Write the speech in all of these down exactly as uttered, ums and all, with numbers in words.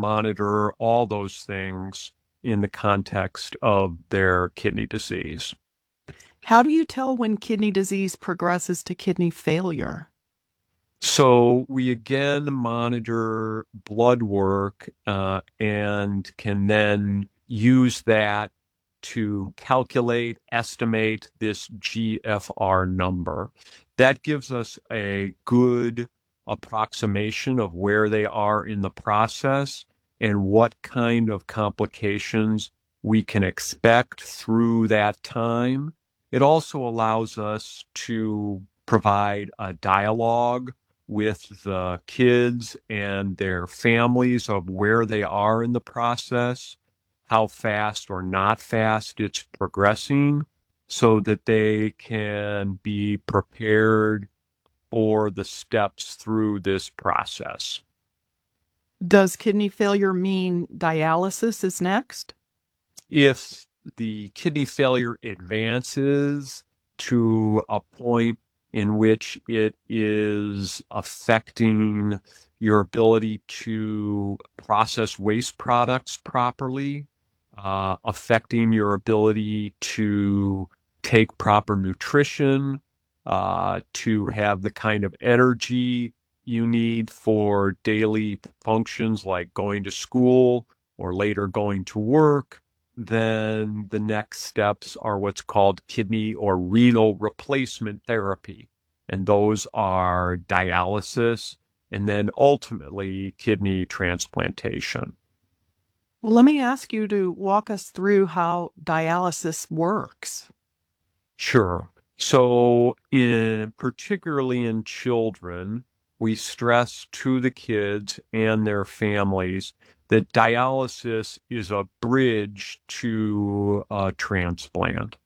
monitor all those things in the context of their kidney disease. How do you tell when kidney disease progresses to kidney failure? So we again monitor blood work uh, and can then use that to calculate, estimate this G F R number. That gives us a good approximation of where they are in the process and what kind of complications we can expect through that time. It also allows us to provide a dialogue with the kids and their families of where they are in the process, how fast or not fast it's progressing, so that they can be prepared for the steps through this process. Does kidney failure mean dialysis is next? If the kidney failure advances to a point in which it is affecting your ability to process waste products properly, uh, affecting your ability to take proper nutrition, uh, to have the kind of energy you need for daily functions like going to school or later going to work, then the next steps are what's called kidney or renal replacement therapy. And those are dialysis and then ultimately kidney transplantation. Well, let me ask you to walk us through how dialysis works. Sure. So, in particularly in children, we stress to the kids and their families that dialysis is a bridge to a transplant.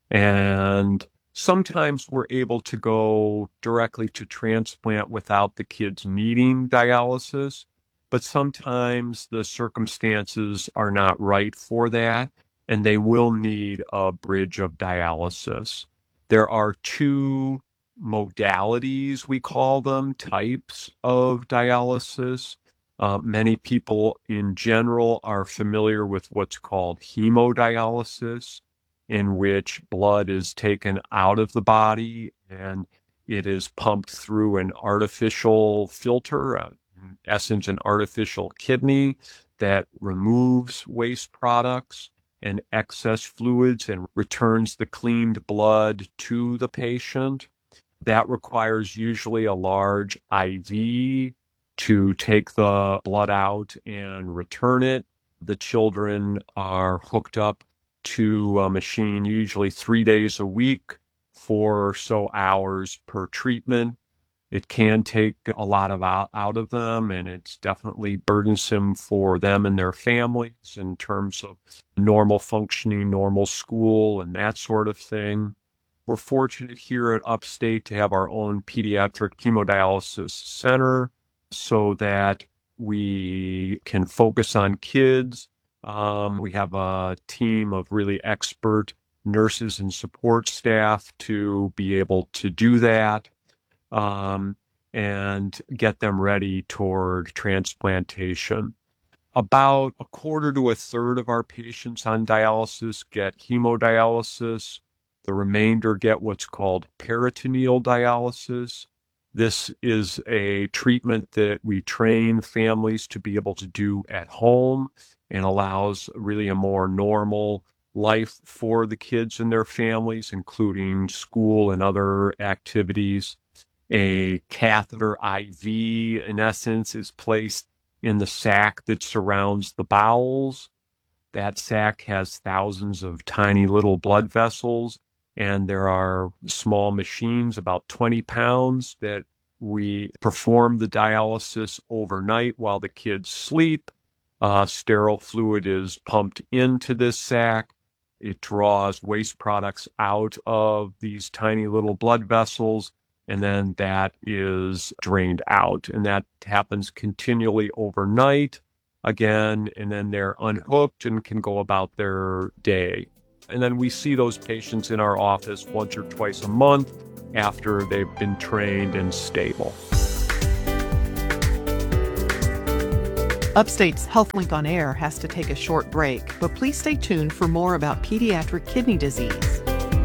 And sometimes we're able to go directly to transplant without the kids needing dialysis, but sometimes the circumstances are not right for that, and they will need a bridge of dialysis. There are two modalities, we call them, types of dialysis. Uh, many people in general are familiar with what's called hemodialysis, in which blood is taken out of the body and it is pumped through an artificial filter, uh, in essence, an artificial kidney that removes waste products and excess fluids and returns the cleaned blood to the patient. That requires usually a large I V to take the blood out and return it. The children are hooked up to a machine usually three days a week, four or so hours per treatment. It can take a lot of out, out of them, and it's definitely burdensome for them and their families in terms of normal functioning, normal school, and that sort of thing. We're fortunate here at Upstate to have our own pediatric hemodialysis center so that we can focus on kids. Um, we have a team of really expert nurses and support staff to be able to do that. Um, and get them ready toward transplantation. About a quarter to a third of our patients on dialysis get hemodialysis. The remainder get what's called peritoneal dialysis. This is a treatment that we train families to be able to do at home and allows really a more normal life for the kids and their families, including school and other activities. A catheter I V, in essence, is placed in the sac that surrounds the bowels. That sac has thousands of tiny little blood vessels, and there are small machines, about twenty pounds, that we perform the dialysis overnight while the kids sleep. Uh, sterile fluid is pumped into this sac. It draws waste products out of these tiny little blood vessels, and then that is drained out. And that happens continually overnight again, and then they're unhooked and can go about their day. And then we see those patients in our office once or twice a month after they've been trained and stable. Upstate's HealthLink on Air has to take a short break, but please stay tuned for more about pediatric kidney disease.